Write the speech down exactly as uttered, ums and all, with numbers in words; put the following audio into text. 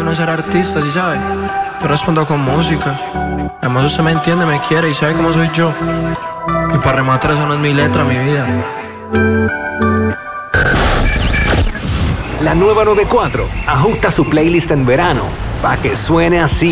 no ser artista, ¿sí sabe? Yo respondo con música. Además usted me entiende, me quiere y sabe cómo soy yo. Y para rematar, eso no es mi letra, mi vida. La nueva noventa y cuatro ajusta su playlist en verano para que suene así.